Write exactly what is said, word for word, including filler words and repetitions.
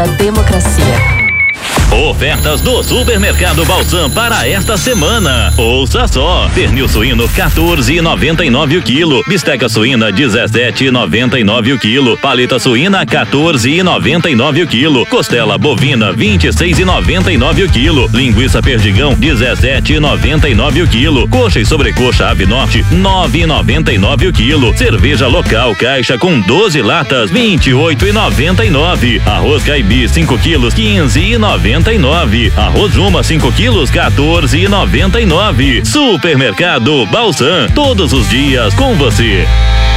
democracia. Ofertas do Supermercado Balsam para esta semana. Ouça só: pernil suíno quatorze e noventa e nove o quilo, bisteca suína dezessete e noventa e nove o quilo, paleta suína quatorze e noventa e nove o quilo, costela bovina vinte e seis e noventa e nove o quilo, linguiça perdigão dezessete e noventa e nove o quilo, coxa e sobrecoxa ave norte nove e noventa e nove o quilo, cerveja local caixa com doze latas vinte e oito e noventa e nove, arroz caibi cinco quilos quinze e noventa e nove, arroz Juma cinco quilos quatorze e noventa e nove. Supermercado Balsam, todos os dias com você.